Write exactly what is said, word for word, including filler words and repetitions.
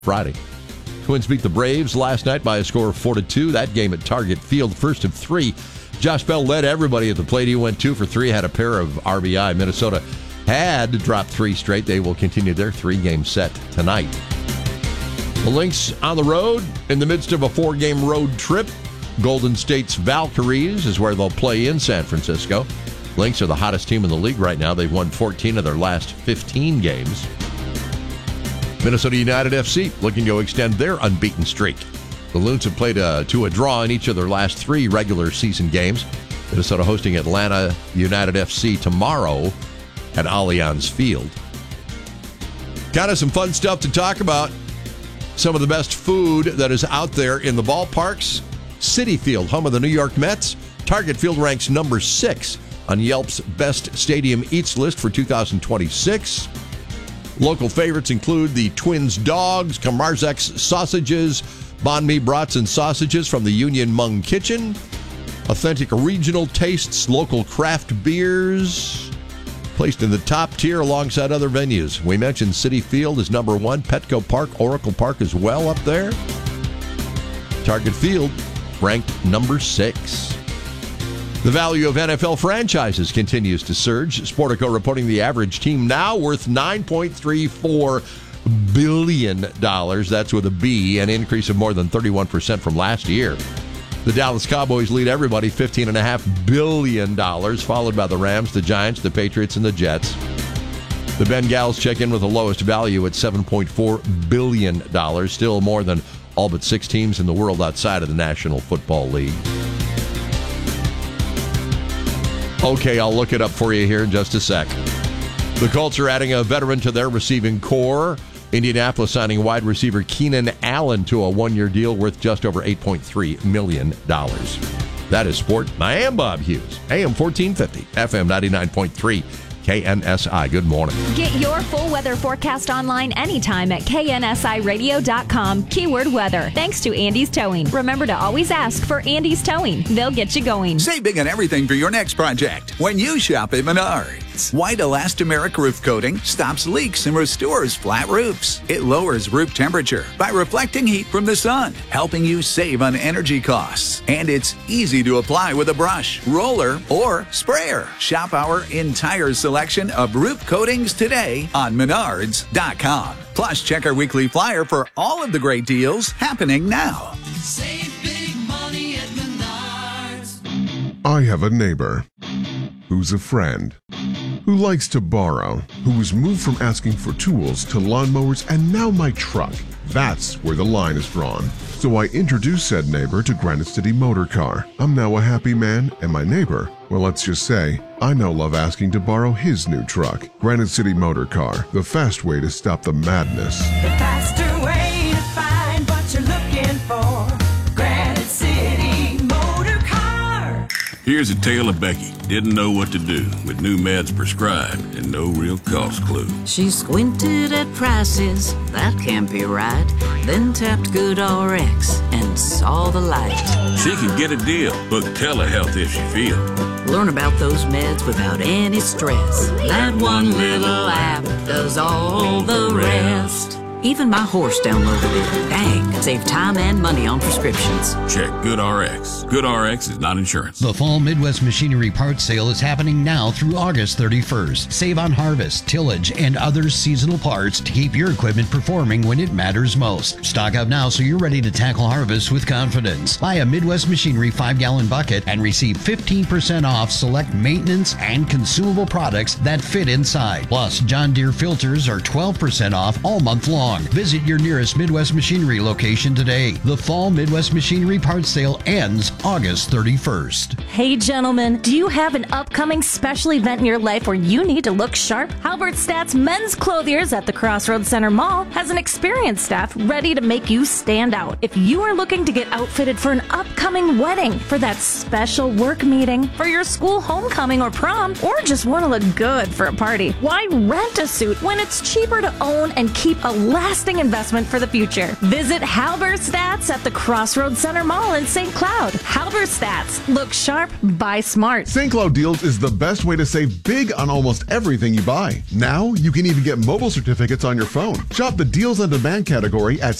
Friday. Twins beat the Braves last night by a score of four to two. That game at Target Field, first of three. Josh Bell led everybody at the plate. He went two for three, had a pair of R B I. Minnesota had dropped three straight. They will continue their three-game set tonight. The Lynx on the road in the midst of a four-game road trip. Golden State's Valkyries is where they'll play in San Francisco. Lynx are the hottest team in the league right now. They've won fourteen of their last fifteen games. Minnesota United F C looking to extend their unbeaten streak. The Loons have played a, to a draw in each of their last three regular season games. Minnesota hosting Atlanta United F C tomorrow at Allianz Field. Kind of some fun stuff to talk about. Some of the best food that is out there in the ballparks. Citi Field, home of the New York Mets. Target Field ranks number six on Yelp's Best Stadium Eats list for two thousand twenty-six. Local favorites include the Twins Dogs, Kamarzek's Sausages, Banh Mi Brats and Sausages from the Union Hmong Kitchen, authentic regional tastes, local craft beers, placed in the top tier alongside other venues. We mentioned Citi Field is number one, Petco Park, Oracle Park is well up there. Target Field ranked number six. The value of N F L franchises continues to surge. Sportico reporting the average team now worth nine point three four billion dollars. That's with a B, an increase of more than thirty-one percent from last year. The Dallas Cowboys lead everybody fifteen point five billion dollars, followed by the Rams, the Giants, the Patriots, and the Jets. The Bengals check in with the lowest value at seven point four billion dollars, still more than all but six teams in the world outside of the National Football League. Okay, I'll look it up for you here in just a sec. The Colts are adding a veteran to their receiving core. Indianapolis signing wide receiver Keenan Allen to a one-year deal worth just over eight point three million dollars. That is sport. I am Bob Hughes, A M fourteen fifty, F M ninety-nine point three, K N S I. Good morning. Get your full weather forecast online anytime at K N S I radio dot com. Keyword weather. Thanks to Andy's Towing. Remember to always ask for Andy's Towing. They'll get you going. Save big on everything for your next project when you shop at Menards. White elastomeric roof coating stops leaks and restores flat roofs. It lowers roof temperature by reflecting heat from the sun, helping you save on energy costs. And it's easy to apply with a brush, roller, or sprayer. Shop our entire selection of roof coatings today on Menards dot com. Plus, check our weekly flyer for all of the great deals happening now. Save big money at Menards. I have a neighbor who's a friend, who likes to borrow, who was moved from asking for tools to lawnmowers and now my truck. That's where the line is drawn. So I introduced said neighbor to Granite City Motor Car. I'm now a happy man, and my neighbor, well, let's just say, I now love asking to borrow his new truck. Granite City Motor Car, the fast way to stop the madness. The faster way to find what you're looking for. Granite City Motor Car. Here's a tale of Becky. Didn't know what to do with new meds prescribed and no real cost clue. She squinted at prices, that can't be right. Then tapped GoodRx and saw the light. She can get a deal. Book telehealth if she feels. Learn about those meds without any stress. That one little app does all the rest. Even my horse downloaded it. Dang, save time and money on prescriptions. Check GoodRx. GoodRx is not insurance. The Fall Midwest Machinery Parts Sale is happening now through August thirty-first. Save on harvest, tillage, and other seasonal parts to keep your equipment performing when it matters most. Stock up now so you're ready to tackle harvest with confidence. Buy a Midwest Machinery five-gallon bucket and receive fifteen percent off select maintenance and consumable products that fit inside. Plus, John Deere filters are twelve percent off all month long. Visit your nearest Midwest Machinery location today. The Fall Midwest Machinery Parts Sale ends August thirty-first. Hey gentlemen, do you have an upcoming special event in your life where you need to look sharp? Halbert Stats Men's Clothiers at the Crossroads Center Mall has an experienced staff ready to make you stand out. If you are looking to get outfitted for an upcoming wedding, for that special work meeting, for your school homecoming or prom, or just want to look good for a party, why rent a suit when it's cheaper to own and keep a lasting investment for the future. Visit Halberstats at the Crossroads Center Mall in Saint Cloud. Halberstats. Look sharp, buy smart. Saint Cloud Deals is the best way to save big on almost everything you buy. Now, you can even get mobile certificates on your phone. Shop the Deals on Demand category at